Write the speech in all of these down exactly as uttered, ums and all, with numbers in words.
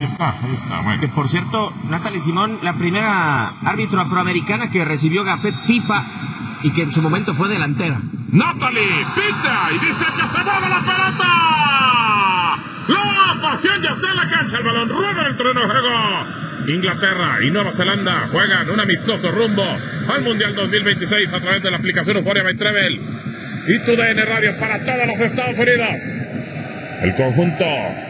está, ahí está. Bueno. Que por cierto, Natalie Simón, la primera árbitro afroamericana que recibió gafet FIFA y que en su momento fue delantera. Natalie pita y dice que se mueve la pelota. La pasión ya está en la cancha, el balón rueda en el terreno de juego. Inglaterra y Nueva Zelanda juegan un amistoso rumbo al Mundial dos mil veintiséis a través de la aplicación Euphoria by Trevel y tu D N Radio para todos los Estados Unidos. El conjunto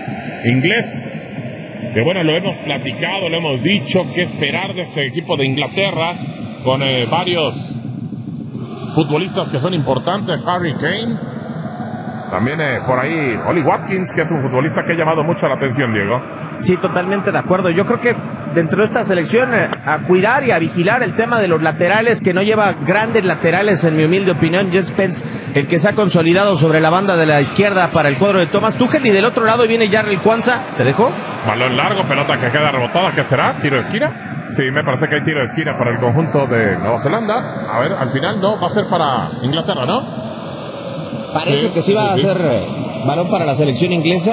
inglés, que bueno, lo hemos platicado, lo hemos dicho, qué esperar de este equipo de Inglaterra, con eh, varios futbolistas que son importantes. Harry Kane, también eh, por ahí Oli Watkins, que es un futbolista que ha llamado mucho la atención, Diego. Sí, totalmente de acuerdo. Yo creo que dentro de esta selección eh, a cuidar y a vigilar el tema de los laterales, que no lleva grandes laterales en mi humilde opinión. Jet Spence, el que se ha consolidado sobre la banda de la izquierda para el cuadro de Thomas Tuchel, y del otro lado viene Jarrell Kwanza. ¿Te dejó? Balón largo, pelota que queda rebotada. ¿Qué será? ¿Tiro de esquina? Sí, me parece que hay tiro de esquina para el conjunto de Nueva Zelanda. A ver, al final no, va a ser para Inglaterra, ¿no? Parece sí, que sí va sí, a ser eh, balón para la selección inglesa.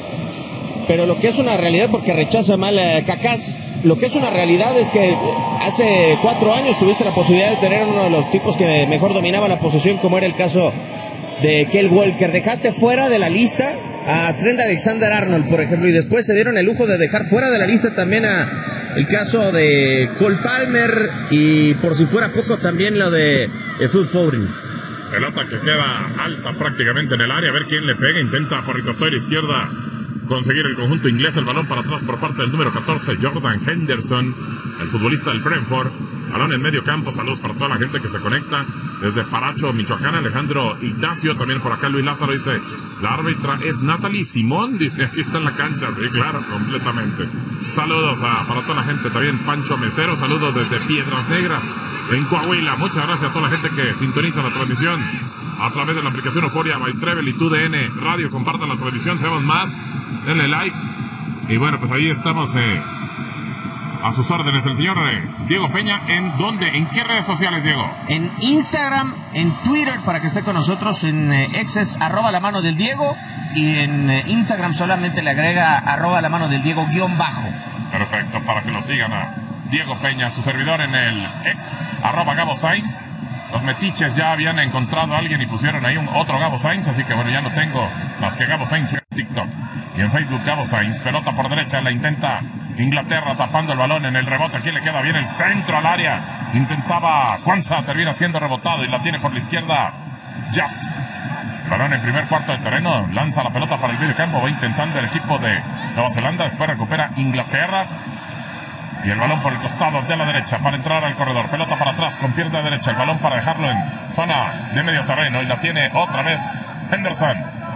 Pero lo que es una realidad, porque rechaza mal eh, Cacás, lo que es una realidad es que hace cuatro años tuviste la posibilidad de tener uno de los tipos que mejor dominaba la posesión, como era el caso de Kyle Walker. Dejaste fuera de la lista a Trent Alexander-Arnold, por ejemplo, y después se dieron el lujo de dejar fuera de la lista también a el caso de Cole Palmer, y por si fuera poco también lo de eh, Phil Foden. Pelota que queda alta prácticamente en el área, a ver quién le pega, intenta por el costado izquierda conseguir el conjunto inglés, el balón para atrás por parte del número catorce, Jordan Henderson, el futbolista del Brentford. Balón en medio campo, saludos para toda la gente que se conecta desde Paracho, Michoacán. Alejandro Ignacio, también por acá Luis Lázaro dice, la árbitra es Natalie Simón, dice, aquí está en la cancha, sí, claro, completamente. Saludos a, para toda la gente, también Pancho Mesero, saludos desde Piedras Negras, en Coahuila. Muchas gracias a toda la gente que sintoniza la transmisión a través de la aplicación Euphoria by Trevel y tu D N Radio. Compartan la transmisión, seamos más, denle like. Y bueno, pues ahí estamos eh, a sus órdenes. El señor eh, Diego Peña, ¿en dónde? ¿En qué redes sociales, Diego? En Instagram, en Twitter, para que esté con nosotros, en eh, Exes, arroba la mano del Diego, y en eh, Instagram solamente le agrega arroba la mano del Diego guión bajo. Perfecto, para que lo sigan a Diego Peña, su servidor en el ex, arroba Gabo Sainz. Los metiches ya habían encontrado a alguien y pusieron ahí un otro Gabo Sainz, así que bueno, ya no tengo más que Gabo Sainz en TikTok y en Facebook Gabo Sainz. Pelota por derecha, la intenta Inglaterra tapando el balón en el rebote. Aquí le queda bien el centro al área. Intentaba Kwanza, termina siendo rebotado y la tiene por la izquierda Just. El balón en primer cuarto de terreno, lanza la pelota para el medio campo, va intentando el equipo de Nueva Zelanda, después recupera Inglaterra. Y el balón por el costado de la derecha para entrar al corredor. Pelota para atrás con pierna derecha. El balón para dejarlo en zona de medio terreno. Y la tiene otra vez Henderson.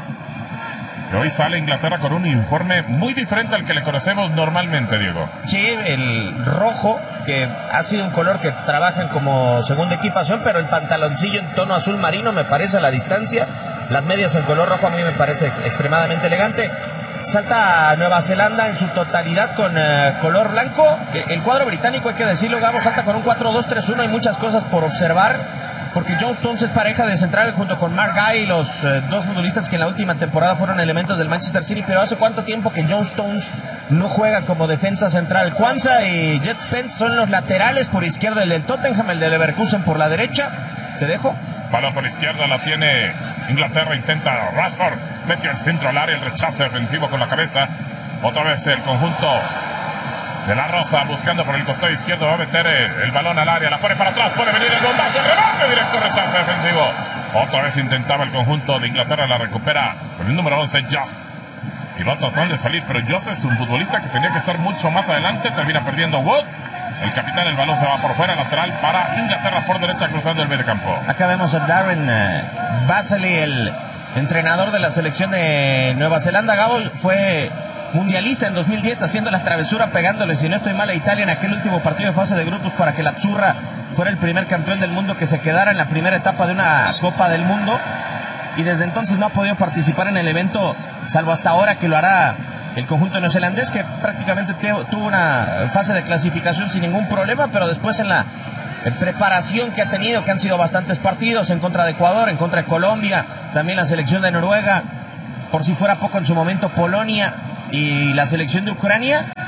Y hoy sale Inglaterra con un uniforme muy diferente al que le conocemos normalmente, Diego. Sí, el rojo, que ha sido un color que trabajan como segunda equipación, pero el pantaloncillo en tono azul marino me parece a la distancia. Las medias en color rojo a mí me parece extremadamente elegante. Salta a Nueva Zelanda en su totalidad con uh, color blanco. El cuadro británico, hay que decirlo, Gabo, salta con un cuatro dos tres uno. Hay muchas cosas por observar, porque John Stones es pareja de central junto con Mark Guy, los uh, dos futbolistas que en la última temporada fueron elementos del Manchester City. Pero ¿hace cuánto tiempo que John Stones no juega como defensa central? Kwanza y Jet Spence son los laterales por izquierda, el del Tottenham, el del Leverkusen por la derecha. ¿Te dejo? Balón por izquierda, la tiene Inglaterra, intenta Rashford, mete al centro al área, el rechazo defensivo con la cabeza. Otra vez el conjunto de la Rosa buscando por el costado izquierdo, va a meter el balón al área, la pone para atrás, puede venir el bombazo, el rebote directo, rechazo defensivo. Otra vez intentaba el conjunto de Inglaterra, la recupera con el número once, Just. Y va tratando de salir, pero Just es un futbolista que tenía que estar mucho más adelante, termina perdiendo Wood. El capitán, el balón se va por fuera, lateral para Inglaterra por derecha, cruzando el medio campo. Acá vemos a Darren uh, Basley, el entrenador de la selección de Nueva Zelanda. Gabo fue mundialista en dos mil diez, haciendo la travesura, pegándole, si no estoy mal, a Italia en aquel último partido de fase de grupos para que la Azzurra fuera el primer campeón del mundo que se quedara en la primera etapa de una Copa del Mundo. Y desde entonces no ha podido participar en el evento, salvo hasta ahora que lo hará el conjunto neozelandés, que prácticamente tuvo una fase de clasificación sin ningún problema, pero después en la preparación que ha tenido, que han sido bastantes partidos en contra de Ecuador, en contra de Colombia, también la selección de Noruega, por si fuera poco en su momento Polonia y la selección de Ucrania,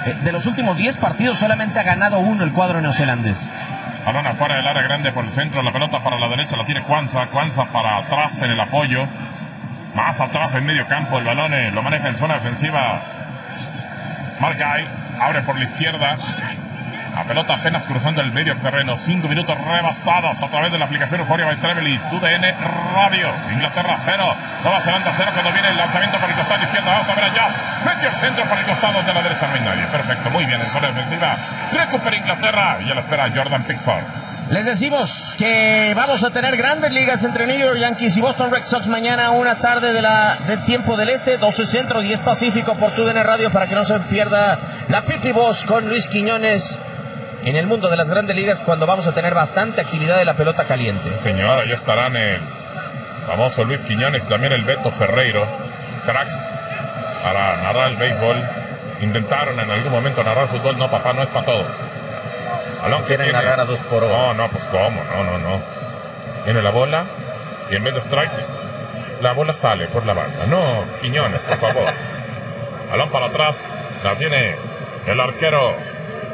eh, de los últimos diez partidos solamente ha ganado uno el cuadro neozelandés. Balón afuera del área grande por el centro, la pelota para la derecha la tiene Kwanza, Kwanza para atrás en el apoyo, más atrás en medio campo, el balón eh, lo maneja en zona defensiva Mark Guy, abre por la izquierda, la pelota apenas cruzando el medio terreno, cinco minutos rebasados a través de la aplicación Euphoria by Treble y T U D N Radio. Inglaterra cero, Nueva Zelanda cero, cuando viene el lanzamiento por el costado izquierdo, vamos a ver a Just, metió el centro por el costado de la derecha, no hay nadie, perfecto, muy bien en zona defensiva, recupera Inglaterra y ya la espera Jordan Pickford. Les decimos que vamos a tener grandes ligas entre New York Yankees y Boston Red Sox mañana, una tarde de la, del tiempo del este, doce centro, diez pacífico por T U D N Radio, para que no se pierda la Pipi Boss con Luis Quiñones en el mundo de las grandes ligas, cuando vamos a tener bastante actividad de la pelota caliente. Señora, ya estarán el famoso Luis Quiñones y también el Beto Ferreiro, cracks para narrar el béisbol. Intentaron en algún momento narrar fútbol, no papá, no es para todos. Balón que quieren narrar a dos por hora. No, no, pues cómo, no, no, no. Viene la bola y en vez de strike, la bola sale por la banda. No, Quiñones, por favor. Balón para atrás, la tiene el arquero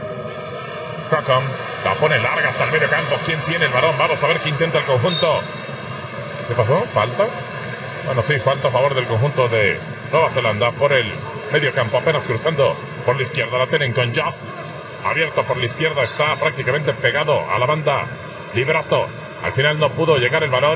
Crocom, la pone larga hasta el medio campo. ¿Quién tiene el balón? Vamos a ver qué intenta el conjunto. ¿Qué pasó? ¿Falta? Bueno, sí, falta a favor del conjunto de Nueva Zelanda por el medio campo, apenas cruzando por la izquierda. La tienen con Just, abierto por la izquierda, está prácticamente pegado a la banda. Liberato, al final no pudo llegar el balón.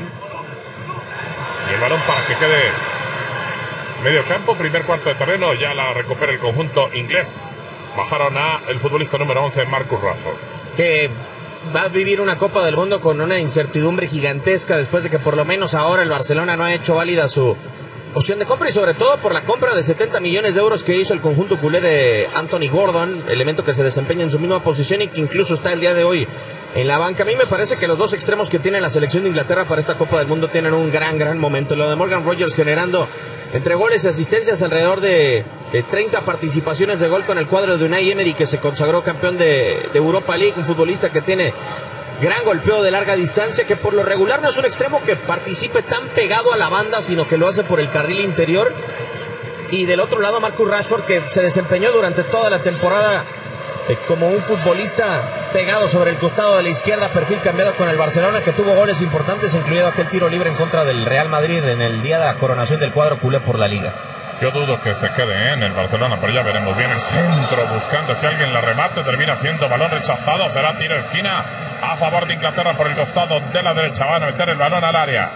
Y el balón para que quede medio campo, primer cuarto de terreno, ya la recupera el conjunto inglés. Bajaron a el futbolista número once, Marcus Rashford, que va a vivir una Copa del Mundo con una incertidumbre gigantesca después de que por lo menos ahora el Barcelona no ha hecho válida su opción de compra, y sobre todo por la compra de setenta millones de euros que hizo el conjunto culé de Anthony Gordon, elemento que se desempeña en su misma posición y que incluso está el día de hoy en la banca. A mí me parece que los dos extremos que tiene la selección de Inglaterra para esta Copa del Mundo tienen un gran, gran momento. Lo de Morgan Rogers generando entre goles y asistencias alrededor de, de treinta participaciones de gol con el cuadro de Unai Emery, que se consagró campeón de, de Europa League, un futbolista que tiene gran golpeo de larga distancia, que por lo regular no es un extremo que participe tan pegado a la banda, sino que lo hace por el carril interior. Y del otro lado Marcus Rashford, que se desempeñó durante toda la temporada eh, como un futbolista pegado sobre el costado de la izquierda, perfil cambiado con el Barcelona, que tuvo goles importantes, incluido aquel tiro libre en contra del Real Madrid en el día de la coronación del cuadro culé por la Liga. Yo dudo que se quede ¿eh? en el Barcelona, pero ya veremos. Bien el centro, buscando que alguien la remate, termina siendo balón rechazado, será tiro de esquina a favor de Inglaterra por el costado de la derecha. Van a meter el balón al área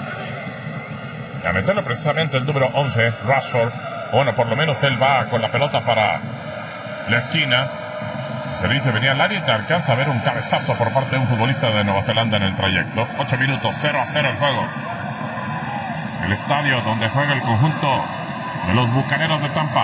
y a meterlo precisamente el número once, Rashford. Bueno, por lo menos él va con la pelota para la esquina. Se le dice venía al área y te alcanza a ver un cabezazo por parte de un futbolista de Nueva Zelanda en el trayecto. ocho minutos, cero a cero el juego. El estadio donde juega el conjunto de los Bucaneros de Tampa.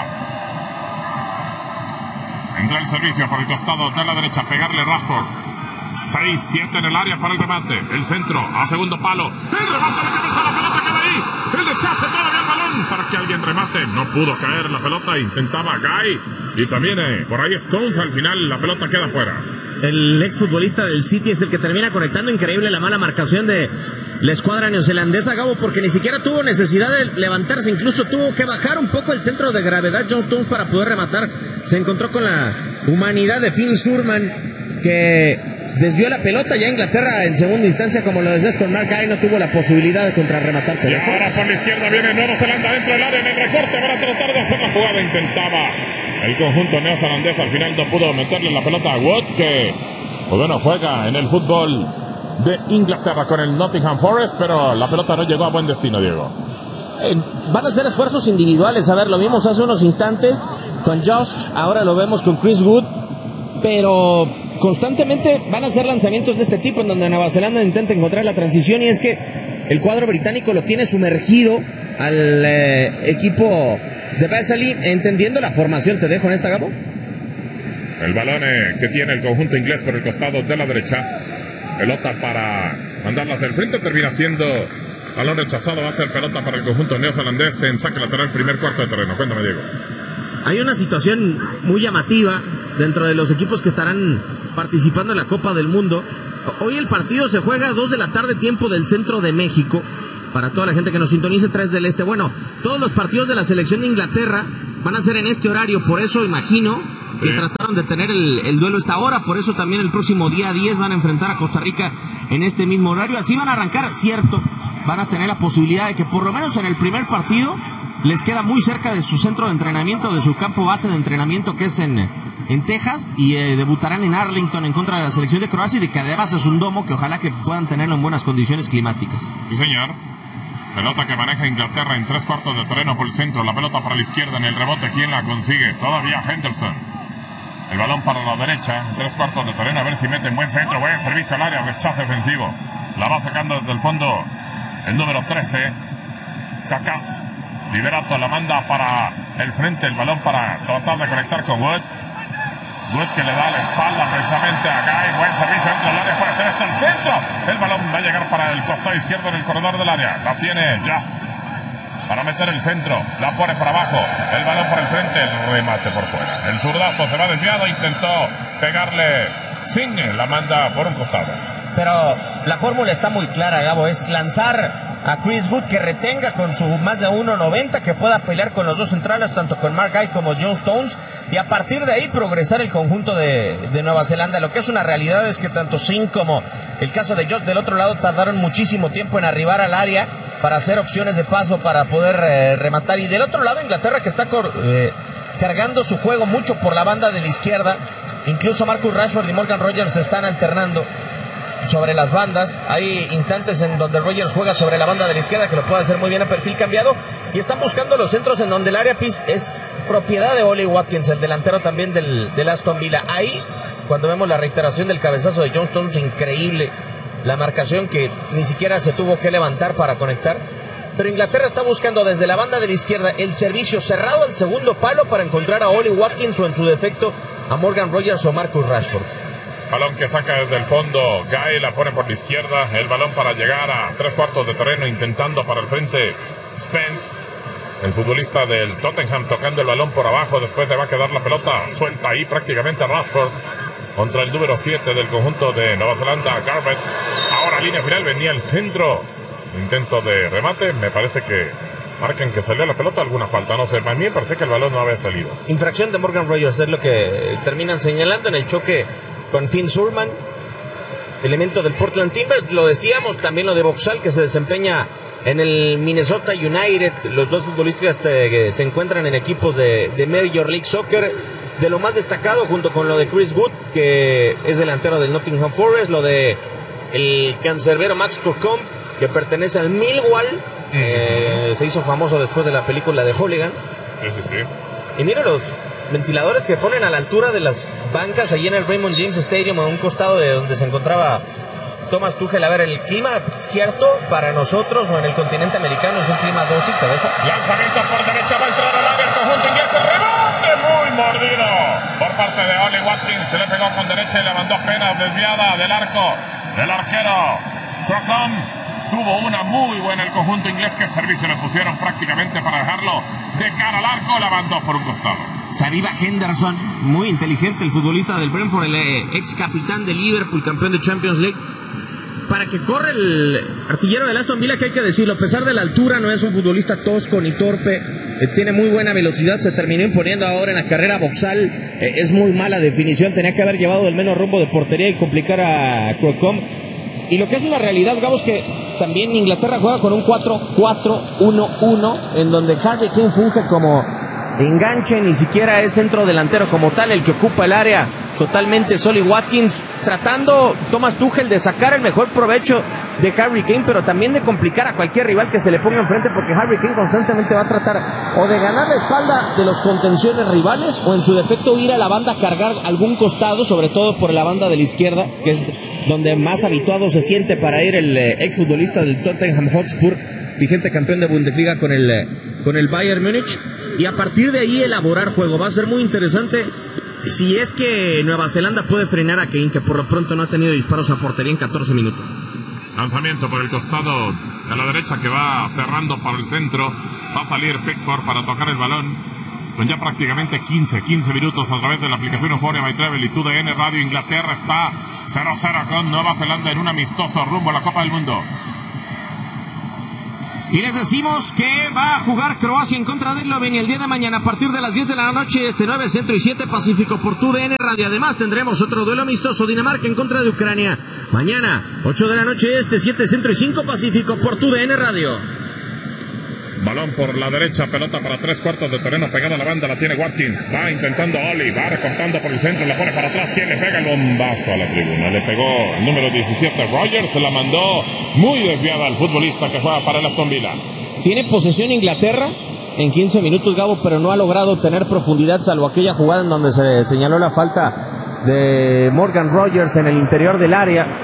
Entra el servicio por el costado de la derecha, pegarle Rashford. seis siete en el área para el remate. El centro a segundo palo. El remate de cabeza, la pelota queda ahí. El rechace todavía el balón para que alguien remate. No pudo caer la pelota, intentaba Guy. Y también eh, por ahí Stones, al final la pelota queda fuera. El exfutbolista del City es el que termina conectando. Increíble la mala marcación de la escuadra neozelandesa, Gabo, porque ni siquiera tuvo necesidad de levantarse, incluso tuvo que bajar un poco el centro de gravedad John Stones para poder rematar. Se encontró con la humanidad de Finn Surman, que desvió la pelota. Ya Inglaterra en segunda instancia, como lo decías con Mark Guy, no tuvo la posibilidad de contrarrematar. Y ahora por la izquierda viene Nueva Zelanda dentro del área en el recorte para tratar de hacer la jugada. Intentaba el conjunto neozelandés, al final no pudo meterle la pelota a Watt, que pues bueno, juega en el fútbol de Inglaterra con el Nottingham Forest, pero la pelota no llegó a buen destino, Diego. Eh, van a ser esfuerzos individuales. A ver, lo vimos hace unos instantes con Just, ahora lo vemos con Chris Wood, pero constantemente van a ser lanzamientos de este tipo en donde Nueva Zelanda intenta encontrar la transición, y es que el cuadro británico lo tiene sumergido al eh, equipo de Vesely, entendiendo la formación. Te dejo en esta, Gabo. El balón eh, que tiene el conjunto inglés por el costado de la derecha, pelota para mandarla hacia el frente, termina siendo balón rechazado. Va a ser pelota para el conjunto neozelandés en saque lateral, primer cuarto de terreno. Cuéntame, Diego. Hay una situación muy llamativa dentro de los equipos que estarán participando en la Copa del Mundo. Hoy el partido se juega a dos de la tarde, tiempo del centro de México. Para toda la gente que nos sintonice, tres del este. Bueno, todos los partidos de la selección de Inglaterra van a ser en este horario. Por eso imagino y trataron de tener el, el duelo esta hora. Por eso también el próximo día diez van a enfrentar a Costa Rica en este mismo horario. Así van a arrancar, cierto, van a tener la posibilidad de que por lo menos en el primer partido les queda muy cerca de su centro de entrenamiento, de su campo base de entrenamiento, que es en, en Texas, y eh, debutarán en Arlington en contra de la selección de Croacia, y de que además es un domo que ojalá que puedan tenerlo en buenas condiciones climáticas. Sí, señor. Pelota que maneja Inglaterra en tres cuartos de terreno por el centro. La pelota para la izquierda en el rebote. ¿Quién la consigue? Todavía Henderson. El balón para la derecha. En tres cuartos de terreno. A ver si mete en buen centro. Buen servicio al área. Rechazo defensivo. La va sacando desde el fondo el número trece. Cacás. Liberato la manda para el frente. El balón para tratar de conectar con Wood. Wood que le da la espalda precisamente a Guy. Buen servicio dentro del área. Puede ser hasta el centro. El balón va a llegar para el costado izquierdo en el corredor del área. La tiene Just para meter el centro. La pone para abajo. El balón por el frente. El remate por fuera. El zurdazo se va desviado. Intentó pegarle Signe. La manda por un costado. Pero la fórmula está muy clara, Gabo. Es lanzar a Chris Wood, que retenga con su más de uno noventa, que pueda pelear con los dos centrales, tanto con Mark Guy como John Stones, y a partir de ahí progresar el conjunto de, de Nueva Zelanda. Lo que es una realidad es que tanto Singh como el caso de Josh del otro lado tardaron muchísimo tiempo en arribar al área para hacer opciones de paso, para poder eh, rematar. Y del otro lado Inglaterra, que está cor, eh, cargando su juego mucho por la banda de la izquierda. Incluso Marcus Rashford y Morgan Rogers se están alternando sobre las bandas. Hay instantes en donde Rogers juega sobre la banda de la izquierda, que lo puede hacer muy bien a perfil cambiado, y están buscando los centros en donde el área es propiedad de Ollie Watkins, el delantero también del, del Aston Villa. Ahí, cuando vemos la reiteración del cabezazo de John Stones, increíble la marcación, que ni siquiera se tuvo que levantar para conectar. Pero Inglaterra está buscando desde la banda de la izquierda el servicio cerrado al segundo palo para encontrar a Ollie Watkins, o en su defecto a Morgan Rogers o Marcus Rashford. Balón que saca desde el fondo. Guy la pone por la izquierda. El balón para llegar a tres cuartos de terreno, intentando para el frente Spence, el futbolista del Tottenham, tocando el balón por abajo. Después le va a quedar la pelota suelta ahí prácticamente a Rashford contra el número siete del conjunto de Nueva Zelanda, Garbutt. Ahora línea final, venía el centro. Intento de remate. Me parece que marcan que salió la pelota. Alguna falta, no sé. A mí me parece que el balón no había salido. Infracción de Morgan Rogers es lo que terminan señalando en el choque con Finn Surman, elemento del Portland Timbers. Lo decíamos, también lo de Boxall, que se desempeña en el Minnesota United. Los dos futbolistas que se encuentran en equipos de, de Major League Soccer. De lo más destacado, junto con lo de Chris Wood, que es delantero del Nottingham Forest, lo de el cancerbero Max Crocombe, que pertenece al Millwall, mm-hmm. eh, se hizo famoso después de la película de Hooligans. Sí, sí, sí. Y mira los ventiladores que ponen a la altura de las bancas allí en el Raymond James Stadium, a un costado de donde se encontraba Thomas Tuchel. A ver, el clima, cierto, para nosotros o en el continente americano es un clima dócil, te dejo. Lanzamiento por derecha, va a entrar al área el conjunto inglés. El rebote muy mordido por parte de Ollie Watkins. Se le pegó con derecha y la mandó apenas desviada del arco del arquero Crocombe. Tuvo una muy buena el conjunto inglés. Que servicio le pusieron prácticamente para dejarlo de cara al arco. La mandó por un costado. Se aviva Henderson, muy inteligente el futbolista del Brentford, el eh, ex capitán de Liverpool, campeón de Champions League, para que corre el artillero del Aston Villa, que hay que decirlo, a pesar de la altura, no es un futbolista tosco ni torpe, eh, tiene muy buena velocidad. Se terminó imponiendo ahora en la carrera Boxall, eh, es muy mala definición, tenía que haber llevado el menos rumbo de portería y complicar a Crocombe. Y lo que es una realidad, Gabo, es que también Inglaterra juega con un cuatro cuatro uno uno, en donde Harry Kane funge como enganche, ni siquiera es centro delantero como tal el que ocupa el área. Totalmente Ollie Watkins, tratando Thomas Tuchel de sacar el mejor provecho de Harry Kane, pero también de complicar a cualquier rival que se le ponga enfrente, porque Harry Kane constantemente va a tratar o de ganar la espalda de los contenciones rivales, o en su defecto ir a la banda a cargar algún costado, sobre todo por la banda de la izquierda, que es donde más habituado se siente para ir el eh, exfutbolista del Tottenham Hotspur, vigente campeón de Bundesliga con el, eh, con el Bayern Múnich. Y a partir de ahí elaborar juego. Va a ser muy interesante si es que Nueva Zelanda puede frenar a Kane, que por lo pronto no ha tenido disparos a portería en catorce minutos. Lanzamiento por el costado de la derecha que va cerrando por el centro. Va a salir Pickford para tocar el balón. Con ya prácticamente quince, quince minutos a través de la aplicación Euphoria My Travel y T D N Radio. Inglaterra está cero cero con Nueva Zelanda en un amistoso rumbo a la Copa del Mundo. Y les decimos que va a jugar Croacia en contra de Eslovenia el día de mañana a partir de las diez de la noche, este nueve Centro y siete Pacífico por tu D N Radio. Además tendremos otro duelo amistoso, Dinamarca en contra de Ucrania. Mañana, ocho de la noche este, siete Centro y cinco Pacífico por tu D N Radio. Balón por la derecha, pelota para tres cuartos de terreno, pegada a la banda, la tiene Watkins. Va intentando Oli, va recortando por el centro, la pone para atrás. ¿Quién le pega el bombazo a la tribuna? Le pegó el número diecisiete, Rogers, se la mandó muy desviada al futbolista que juega para el Aston Villa. Tiene posesión Inglaterra en quince minutos, Gabo, pero no ha logrado tener profundidad, salvo aquella jugada en donde se señaló la falta de Morgan Rogers en el interior del área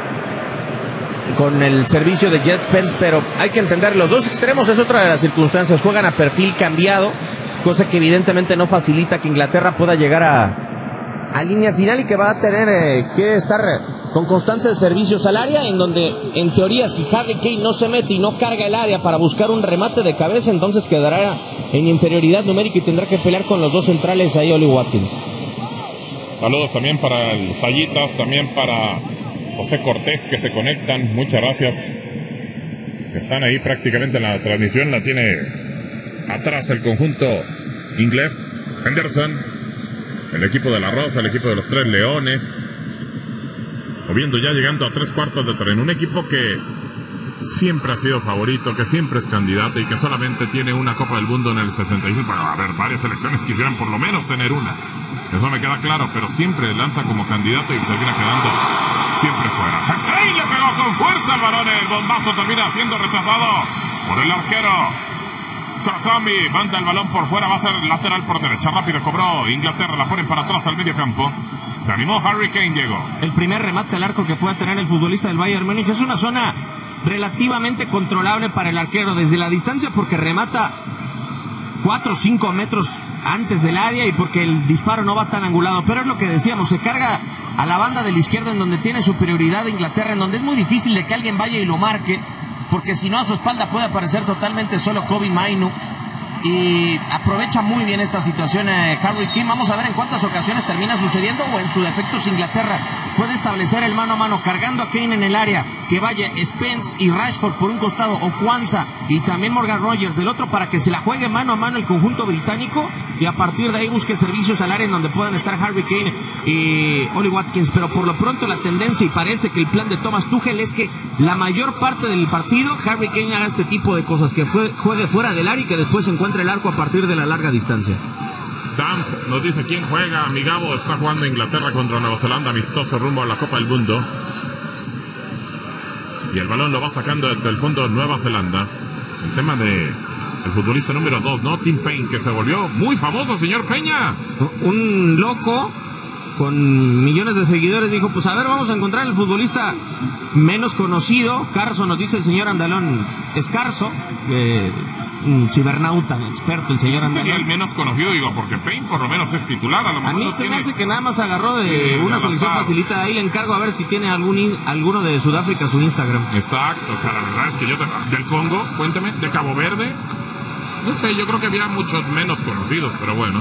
con el servicio de Jet Pence, pero hay que entender, los dos extremos es otra de las circunstancias, juegan a perfil cambiado, cosa que evidentemente no facilita que Inglaterra pueda llegar a, a línea final y que va a tener eh, que estar con constancia de servicios al área, en donde en teoría si Harry Kane no se mete y no carga el área para buscar un remate de cabeza, entonces quedará en inferioridad numérica y tendrá que pelear con los dos centrales ahí, Oli Watkins. Saludos también para el Sayitas, también para José Cortés, que se conectan, muchas gracias. Están ahí prácticamente en la transmisión, la tiene atrás el conjunto inglés. Henderson, el equipo de la Rosa, el equipo de los Tres Leones, moviendo ya llegando a tres cuartos de terreno. Un equipo que siempre ha sido favorito, que siempre es candidato y que solamente tiene una Copa del Mundo en el sesenta y seis. Bueno, a ver, varias selecciones quisieran por lo menos tener una. Eso me queda claro, pero siempre lanza como candidato y termina quedando siempre fuera. Kane le pegó con fuerza al balón, el bombazo termina siendo rechazado por el arquero. Krakami manda el balón por fuera, va a ser lateral por derecha, rápido cobró Inglaterra, la ponen para atrás al medio campo. Se animó Harry Kane, llegó. El primer remate al arco que pueda tener el futbolista del Bayern Múnich. Es una zona relativamente controlable para el arquero desde la distancia, porque remata cuatro o cinco metros antes del área y porque el disparo no va tan angulado, pero es lo que decíamos, se carga a la banda de la izquierda en donde tiene superioridad de Inglaterra, en donde es muy difícil de que alguien vaya y lo marque, porque si no a su espalda puede aparecer totalmente solo Kobbie Mainoo, y aprovecha muy bien esta situación eh, Harry Kane. Vamos a ver en cuántas ocasiones termina sucediendo, o en su defecto si Inglaterra puede establecer el mano a mano cargando a Kane en el área, que vaya Spence y Rashford por un costado, o Kwanzaa y también Morgan Rogers del otro, para que se la juegue mano a mano el conjunto británico y a partir de ahí busque servicios al área en donde puedan estar Harry Kane y Oli Watkins. Pero por lo pronto la tendencia, y parece que el plan de Thomas Tuchel, es que la mayor parte del partido Harry Kane haga este tipo de cosas, que fue, juegue fuera del área y que después se encuentre el arco a partir de la larga distancia. Dan nos dice quién juega. Mi Gabo, está jugando Inglaterra contra Nueva Zelanda, amistoso rumbo a la Copa del Mundo. Y el balón lo va sacando desde el fondo Nueva Zelanda. El tema de el futbolista número dos, ¿no? Tim Payne, que se volvió muy famoso, señor Peña. Un loco con millones de seguidores dijo, pues a ver, vamos a encontrar el futbolista menos conocido. Carso, nos dice el señor Andalón Escarzo, eh, un cibernauta, experto el señor Andalón. Sería el menos conocido, digo, porque Payne por lo menos es titular. A, lo a mí no se tiene... me hace que nada más agarró de sí, una de selección facilitada. Ahí le encargo a ver si tiene algún alguno de Sudáfrica su Instagram. Exacto, o sea, la verdad es que yo te... del Congo, cuéntame, de Cabo Verde, no sé, yo creo que había muchos menos conocidos, pero bueno.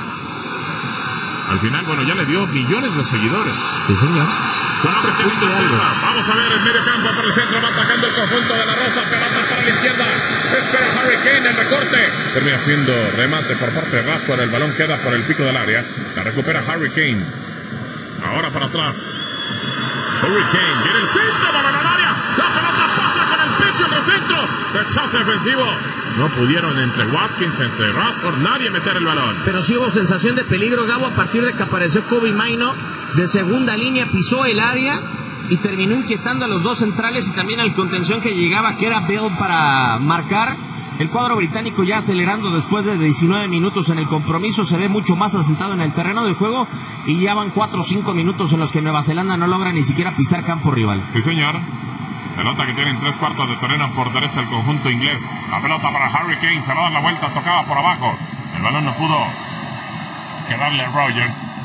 Al final, bueno, ya le dio millones de seguidores. Sí, señor. Vamos a ver el medio campo por el centro, va atacando el conjunto de la Rosa, pelota para la izquierda, espera Harry Kane, el recorte, termina siendo remate por parte de Rashford, el balón queda por el pico del área, la recupera Harry Kane, ahora para atrás, Harry Kane, viene el centro, balón al área, la pelota pasa con el pecho en el centro, rechazo defensivo, no pudieron entre Watkins, entre Rashford, nadie meter el balón. Pero sí hubo sensación de peligro, Gabo, a partir de que apareció Kobbie Mainoo de segunda línea, pisó el área y terminó inquietando a los dos centrales y también al contención que llegaba, que era Bell, para marcar. El cuadro británico ya acelerando después de diecinueve minutos en el compromiso, se ve mucho más asentado en el terreno del juego y ya van cuatro o cinco minutos en los que Nueva Zelanda no logra ni siquiera pisar campo rival. Sí, señor. Pelota que tienen tres cuartos de terreno por derecha el conjunto inglés. La pelota para Harry Kane, se va a dar la vuelta, tocaba por abajo. El balón no pudo quedarle a Rogers.